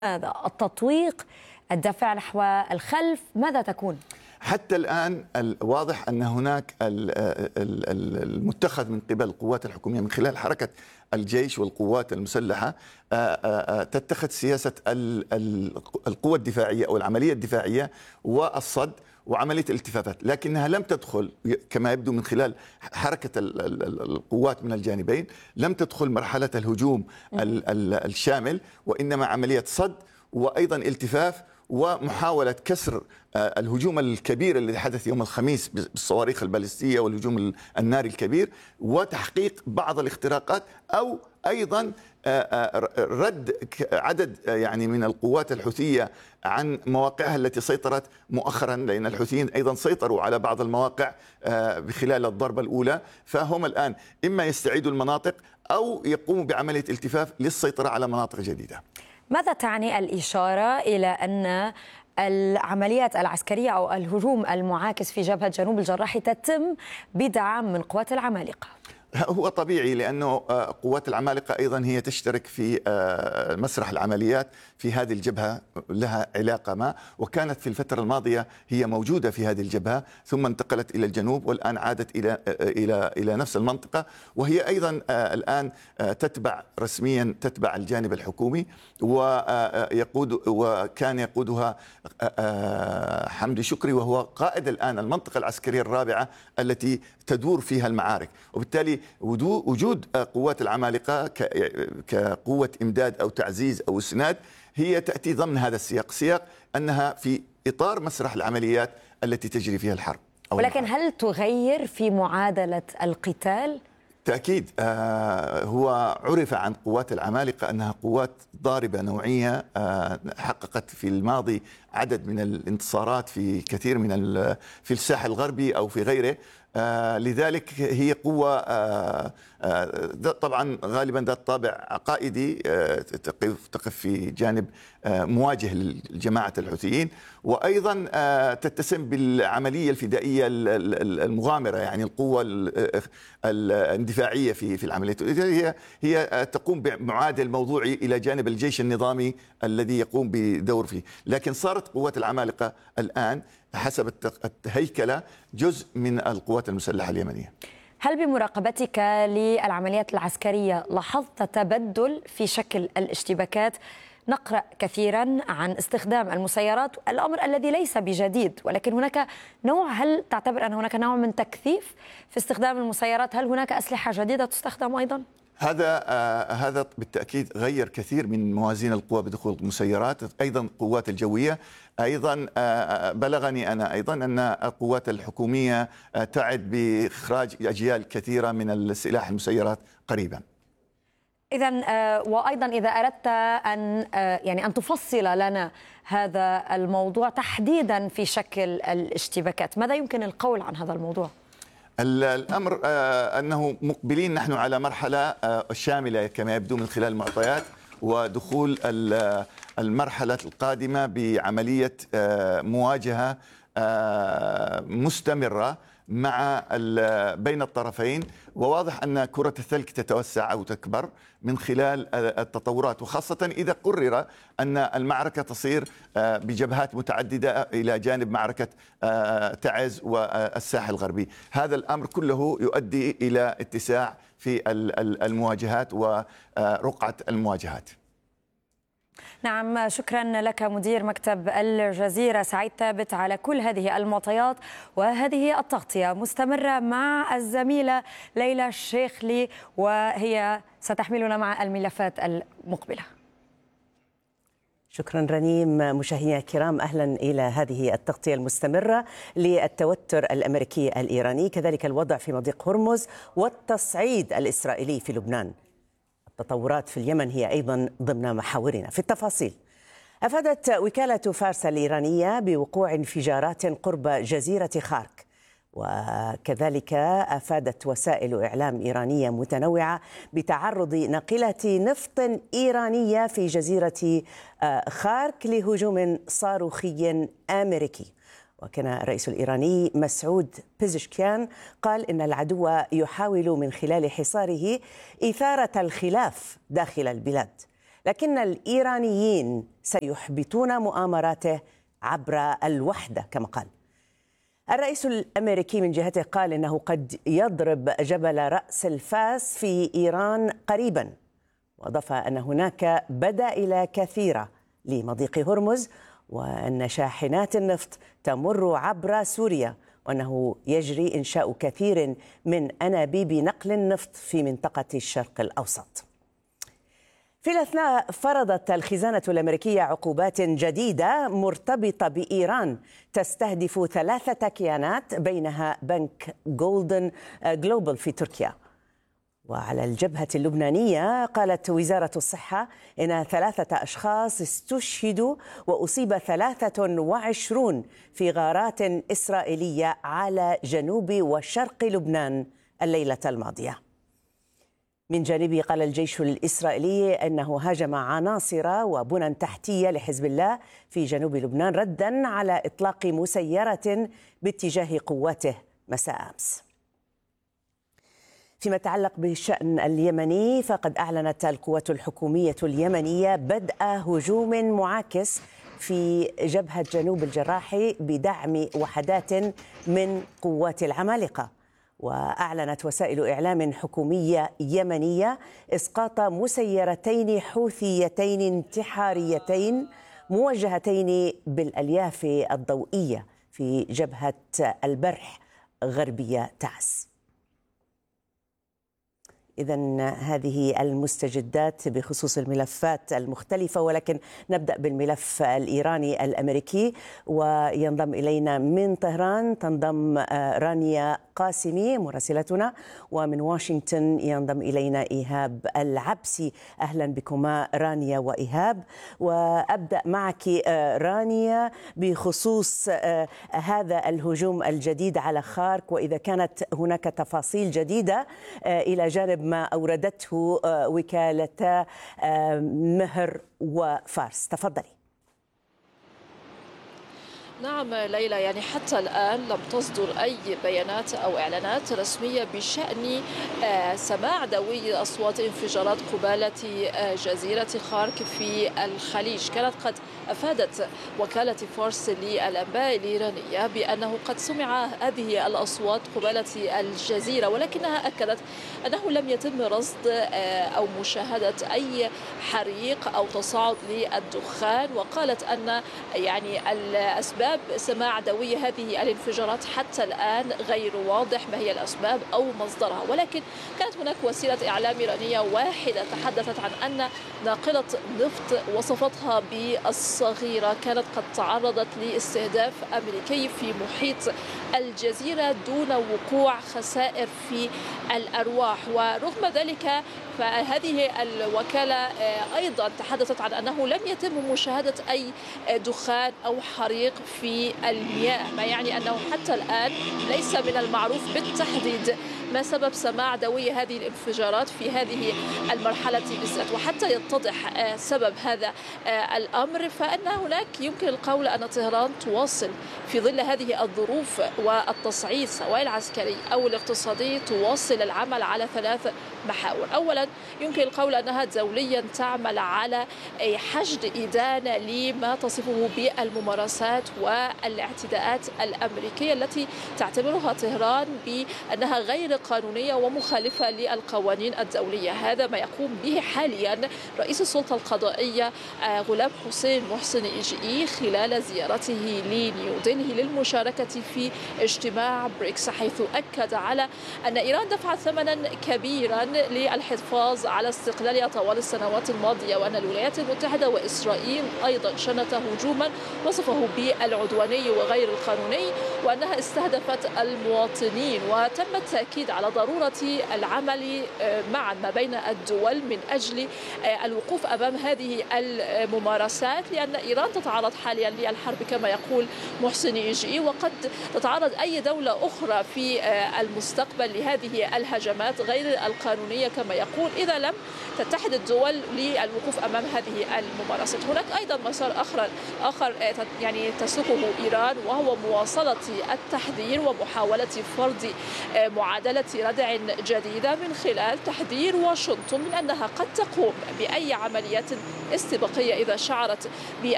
هذا التطويق، الدفع نحو الخلف، ماذا تكون؟ حتى الآن واضح أن هناك المتخذ من قبل القوات الحكومية من خلال حركة الجيش والقوات المسلحة تتخذ سياسة القوة الدفاعية أو العملية الدفاعية والصد وعملية الالتفافات، لكنها لم تدخل كما يبدو من خلال حركة القوات من الجانبين، لم تدخل مرحلة الهجوم الشامل، وإنما عملية صد وأيضا التفاف ومحاولة كسر الهجوم الكبير الذي حدث يوم الخميس بالصواريخ البالستية والهجوم الناري الكبير، وتحقيق بعض الاختراقات أو أيضا رد عدد يعني من القوات الحوثية عن مواقعها التي سيطرت مؤخرا، لأن الحوثيين أيضا سيطروا على بعض المواقع بخلال الضربة الأولى، فهم الآن إما يستعيدوا المناطق أو يقوموا بعملية التفاف للسيطرة على مناطق جديدة. ماذا تعني الإشارة إلى أن العمليات العسكرية أو الهجوم المعاكس في جبهة جنوب الجراح تتم بدعم من قوات العمالقة؟ هو طبيعي، لأنه قوات العمالقة أيضا هي تشترك في مسرح العمليات في هذه الجبهة، لها علاقة ما، وكانت في الفترة الماضية هي موجودة في هذه الجبهة ثم انتقلت إلى الجنوب والآن عادت إلى نفس المنطقة، وهي أيضا الآن رسميا تتبع الجانب الحكومي، وكان يقودها حمدي شكري، وهو قائد الآن المنطقة العسكرية الرابعة التي تدور فيها المعارك. وبالتالي وجود قوات العمالقة كقوة إمداد أو تعزيز أو إسناد هي تأتي ضمن هذا السياق، سياق أنها في إطار مسرح العمليات التي تجري فيها الحرب. ولكن هل تغير في معادلة القتال؟ تأكيد. هو عرف عن قوات العمالقة أنها قوات ضاربة نوعية، حققت في الماضي عدد من الانتصارات في كثير في الساحل الغربي أو في غيره. لذلك هي قوة طبعا غالبا ذات طابع عقائدي، تقف في جانب مواجه لجماعة الحوثيين، وأيضا تتسم بالعملية الفدائية المغامرة، يعني القوة الاندفاعية في العملية. هي تقوم بمعادل موضوعي إلى جانب الجيش النظامي الذي يقوم بدور فيه، لكن صارت قوات العمالقة الآن حسب الهيكلة جزء من القوات المسلحة اليمنية. هل بمراقبتك للعمليات العسكرية لاحظت تبدل في شكل الاشتباكات؟ نقرأ كثيرا عن استخدام المسيرات، الأمر الذي ليس بجديد، ولكن هناك هل تعتبر أن هناك نوع من تكثيف في استخدام المسيرات؟ هل هناك أسلحة جديدة تستخدم أيضا؟ هذا بالتأكيد غير كثير من موازين القوى بدخول المسيرات، أيضا القوات الجوية. أيضا بلغني أنا أيضا أن القوات الحكومية تعد بإخراج أجيال كثيرة من السلاح المسيرات قريبا. إذن وأيضا إذا أردت أن تفصل لنا هذا الموضوع تحديدا في شكل الاشتباكات، ماذا يمكن القول عن هذا الموضوع؟ الأمر أنه مقبلين نحن على مرحلة شاملة كما يبدو من خلال المعطيات، ودخول المرحلة القادمة بعملية مواجهة مستمرة بين الطرفين، وواضح أن كرة الثلج تتوسع أو تكبر من خلال التطورات، وخاصة إذا قرر أن المعركة تصير بجبهات متعددة إلى جانب معركة تعز والساحل الغربي. هذا الأمر كله يؤدي إلى اتساع في المواجهات ورقعة المواجهات. نعم، شكرا لك مدير مكتب الجزيرة سعيد ثابت على كل هذه المعطيات، وهذه التغطية مستمرة مع الزميلة ليلى الشيخلي، وهي ستحملنا مع الملفات المقبلة. شكرا رنيم. مشاهدينا الكرام، أهلا إلى هذه التغطية المستمرة للتوتر الأمريكي الإيراني، كذلك الوضع في مضيق هرمز والتصعيد الإسرائيلي في لبنان. التطورات في اليمن هي أيضا ضمن محاورنا. في التفاصيل، أفادت وكالة فارس الإيرانية بوقوع انفجارات قرب جزيرة خارك، وكذلك أفادت وسائل إعلام إيرانية متنوعة بتعرض ناقلة نفط إيرانية في جزيرة خارك لهجوم صاروخي أمريكي. وكان الرئيس الإيراني مسعود بيزشكيان قال إن العدو يحاول من خلال حصاره إثارة الخلاف داخل البلاد. لكن الإيرانيين سيحبطون مؤامراته عبر الوحدة كما قال. الرئيس الأمريكي من جهته قال إنه قد يضرب جبل رأس الفاس في إيران قريبا، وأضاف أن هناك بدائل كثيرة لمضيق هرمز، وأن شاحنات النفط تمر عبر سوريا، وأنه يجري إنشاء كثير من أنابيب نقل النفط في منطقة الشرق الأوسط. في الأثناء فرضت الخزانة الأمريكية عقوبات جديدة مرتبطة بإيران تستهدف 3 كيانات بينها بنك جولدن جلوبال في تركيا. وعلى الجبهة اللبنانية قالت وزارة الصحة إن 3 أشخاص استشهدوا وأصيب 23 في غارات إسرائيلية على جنوب وشرق لبنان الليلة الماضية. من جانبه قال الجيش الإسرائيلي أنه هاجم عناصر وبنى تحتية لحزب الله في جنوب لبنان ردا على إطلاق مسيرة باتجاه قواته مساء أمس. فيما يتعلق بالشأن اليمني فقد أعلنت القوات الحكومية اليمنية بدء هجوم معاكس في جبهة جنوب الجراح بدعم وحدات من قوات العمالقة. وأعلنت وسائل إعلام حكومية يمنية إسقاط مسيرتين حوثيتين انتحاريتين موجهتين بالألياف الضوئية في جبهة البرح غربية تعز. إذن هذه المستجدات بخصوص الملفات المختلفة، ولكن نبدأ بالملف الإيراني الأمريكي. وينضم إلينا من طهران تنضم رانيا قاسمي مراسلتنا، ومن واشنطن ينضم إلينا إيهاب العبسي. أهلا بكما رانيا وإيهاب. وأبدأ معك رانيا بخصوص هذا الهجوم الجديد على خارك، وإذا كانت هناك تفاصيل جديدة إلى جانب ما أوردته وكالة مهر وفارس. تفضلي. نعم ليلى، يعني حتى الآن لم تصدر أي بيانات أو إعلانات رسمية بشأن سماع دوي أصوات انفجارات قبالة جزيرة خارك في الخليج. كانت قد أفادت وكالة فارس للأنباء الإيرانية بأنه قد سمع هذه الأصوات قبالة الجزيرة، ولكنها أكدت أنه لم يتم رصد أو مشاهدة أي حريق أو تصاعد للدخان. وقالت أن يعني الأسباب سماع دوي هذه الانفجارات حتى الآن غير واضح ما هي الأسباب أو مصدرها، ولكن كانت هناك وسيلة إعلام إيرانية واحدة تحدثت عن أن ناقلة نفط وصفتها بالصغيرة كانت قد تعرضت لاستهداف أمريكي في محيط الجزيرة دون وقوع خسائر في الأرواح. ورغم ذلك فهذه الوكالة أيضا تحدثت عن أنه لم يتم مشاهدة أي دخان أو حريق في المياه، ما يعني أنه حتى الآن ليس من المعروف بالتحديد ما سبب سماع دوي هذه الانفجارات في هذه المرحلة بالذات. وحتى يتضح سبب هذا الأمر فإن هناك يمكن القول أن طهران تواصل في ظل هذه الظروف والتصعيد سواء العسكري أو الاقتصادي تواصل العمل على 3 محاور. أولا يمكن القول أنها دوليا تعمل على حشد إدانة لما تصفه بالممارسات والاعتداءات الأمريكية التي تعتبرها طهران بأنها غير قانونية ومخالفة للقوانين الدولية. هذا ما يقوم به حاليا رئيس السلطة القضائية غلام حسين محسن إيجي خلال زيارته لنيودلهي للمشاركة في اجتماع بريكس، حيث أكد على أن إيران دفعت ثمنا كبيرا للحفاظ على استقلالها طوال السنوات الماضية، وأن الولايات المتحدة وإسرائيل أيضا شنت هجوما وصفه بالعدواني وغير القانوني، وأنها استهدفت المواطنين. وتم التأكيد على ضرورة العمل معا ما بين الدول من أجل الوقوف أمام هذه الممارسات، لأن إيران تتعرض حاليا للحرب كما يقول محسن إيجي، وقد تتعرض أي دولة أخرى في المستقبل لهذه الهجمات غير القانونية كما يقول إذا لم تتحد الدول للوقوف أمام هذه الممارسات. هناك أيضا مسار آخر يعني تسلكه إيران، وهو مواصلة التحذير ومحاولة فرض معادلة آلة ردع جديدة من خلال تحذير واشنطن من أنها قد تقوم بأي عمليات استباقية إذا شعرت